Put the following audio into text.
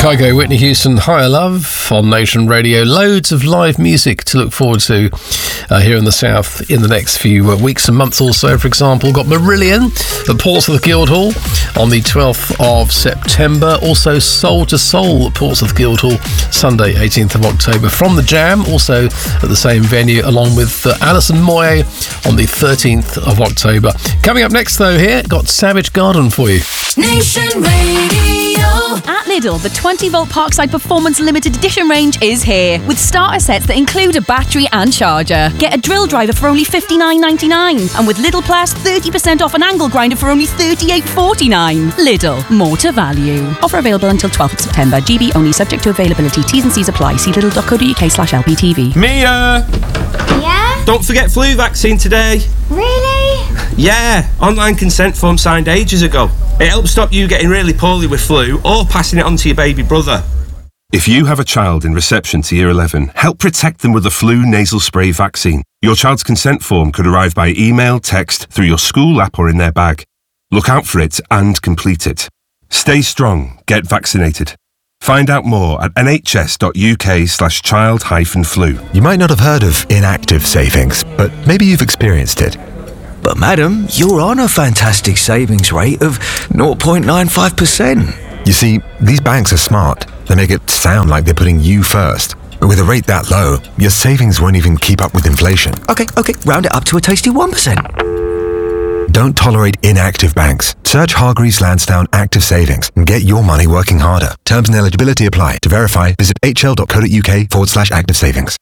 Kygo, Whitney Houston, Higher Love on Nation Radio. Loads of live music to look forward to here in the South in the next few weeks and months or so. For example, got Marillion at Portsmouth Guildhall on the 12th of September. Also Soul to Soul at Portsmouth Guildhall, Sunday 18th of October. From the Jam, also at the same venue, along with Alison Moyet on the 13th of October. Coming up next, though, here, got Savage Garden for you. Nation Radio. At Lidl, the 20-volt Parkside Performance Limited Edition range is here, with starter sets that include a battery and charger. Get a drill driver for only $59.99, and with Lidl Plus, 30% off an angle grinder for only $38.49. Lidl, more to value. Offer available until 12th of September. GB only, subject to availability. T's and C's apply. See lidl.co.uk/LPTV. Mia! Yeah? Don't forget flu vaccine today. Really? Yeah, online consent form signed ages ago. It helps stop you getting really poorly with flu or passing it on to your baby brother. If you have a child in reception to Year 11, help protect them with the flu nasal spray vaccine. Your child's consent form could arrive by email, text, through your school app or in their bag. Look out for it and complete it. Stay strong. Get vaccinated. Find out more at nhs.uk/child-flu. You might not have heard of inactive savings, but maybe you've experienced it. But madam, you're on a fantastic savings rate of 0.95%. You see, these banks are smart. They make it sound like they're putting you first. But with a rate that low, your savings won't even keep up with inflation. Okay, round it up to a tasty 1%. Don't tolerate inactive banks. Search Hargreaves Lansdowne Active Savings and get your money working harder. Terms and eligibility apply. To verify, visit hl.co.uk/active savings.